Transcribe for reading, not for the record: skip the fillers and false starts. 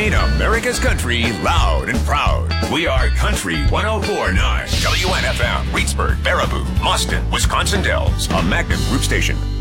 playing America's country loud and proud. We are Country 104.9 WNFM, Reedsburg, Baraboo, Austin, Wisconsin Dells, a Magnum Group station.